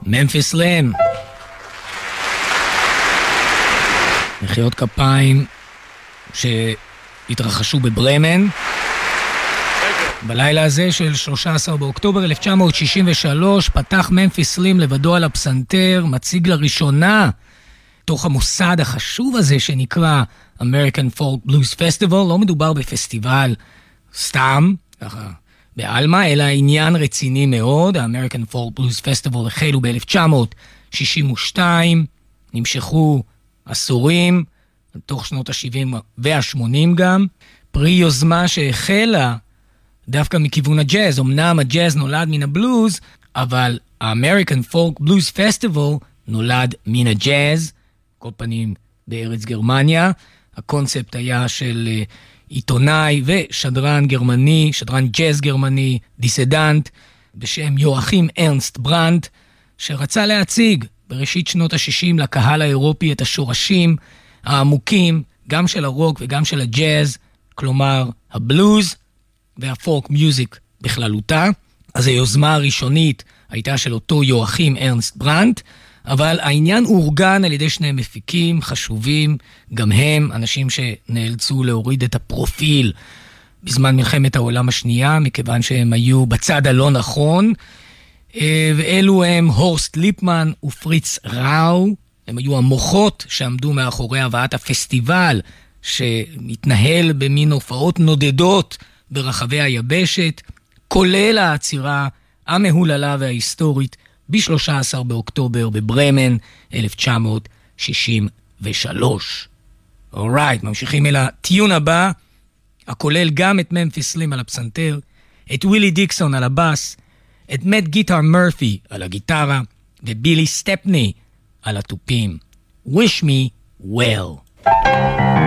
ממפיס סלאם. מחיאות כפיים שהתרחשו בברמן בלילה הזה של 13 באוקטובר 1963. פתח ממפיס סלאם לבדו על הפסנתר, מציג לראשונה תוך המוסד החשוב הזה שנקרא American Folk Blues Festival. לא מדובר בפסטיבל סתם ככה בעלמה, אלא עניין רציני מאוד. ה-American Folk Blues Festival החלו ב-1962, נמשכו עשורים, תוך שנות ה-70 וה-80 גם, פרי יוזמה שהחלה דווקא מכיוון הג'אז. אמנם הג'אז נולד מן הבלוז, אבל ה-American Folk Blues Festival נולד מן הג'אז, כל פנים בארץ גרמניה. הקונספט היה של עיתונאי ושדרן גרמני, שדרן ג'אז גרמני, דיסדנט, בשם יואכים ארנסט ברנט, שרצה להציג בראשית שנות ה-60 לקהל האירופי את השורשים העמוקים, גם של הרוק וגם של הג'אז, כלומר הבלוז והפולק מיוזיק בכללותה. אז היוזמה הראשונית הייתה של אותו יואכים ארנסט ברנט, אבל העניין אורגן על ידי שני מפיקים חשובים, גם הם אנשים שנאלצו להוריד את הפרופיל בזמן מלחמת העולם השנייה, מכיוון שהם היו בצד הלא נכון, ואלו הם הורסט ליפמן ופריץ ראו. הם היו המוחות שעמדו מאחורי הבאת הפסטיבל, שמתנהל במין הופעות נודדות ברחבי היבשת, כולל העצירה המהוללה וההיסטורית ב-13 באוקטובר בברמן 1963. אורייט, ממשיכים אל הטיון הבא, הכולל גם את ממפיס סלאם על הפסנתר, את ווילי דיקסון על הבאס, את מאט גיטר מרפי על הגיטרה, ובילי סטפני על התופים. Wish me well.